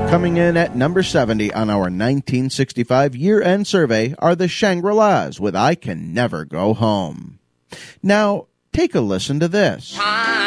Coming in at number 70 on our 1965 year-end survey are the Shangri-Las with I Can Never Go Home. Now, take a listen to this. Time